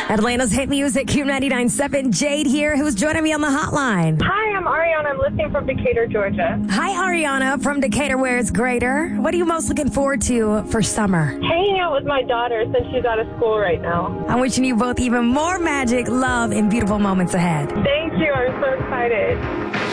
Atlanta's hit music, Q99.7. Jade here, who's joining me on the hotline. Hi, I'm Ariana. I'm listening from Decatur, Georgia. Hi, Ariana from Decatur, where it's greater. What are you most looking forward to for summer? Hanging out with my daughter since she's out of school right now. I'm wishing you both even more magic, love, and beautiful moments ahead. Thank you. I'm so excited.